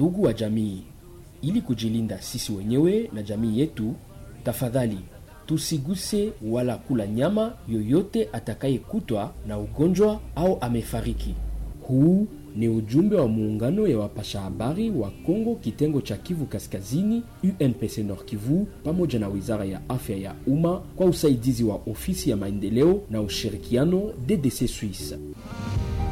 Ndugu wa jamii, ili kujilinda sisi wenyewe na jamii yetu, tafadhali tusiguse wala kula nyama yoyote atakayekutwa na ugonjwa au amefariki. Huu ni ujumbe wa muungano ya wapasha habari wa Kongo kitengo cha Kivu Kaskazini UNPC Nord Kivu pamoja na Wizara ya Afya ya Umma kwa usaidizi wa ofisi ya maendeleo na ushirikiano DDC Suisse.